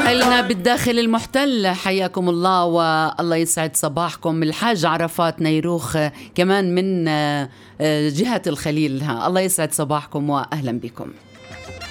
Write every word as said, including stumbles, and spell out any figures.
أهلنا بالداخل المحتل حياكم الله والله يسعد صباحكم. الحاج عرفات نيروخ كمان من جهة الخليل، الله يسعد صباحكم وأهلا بكم.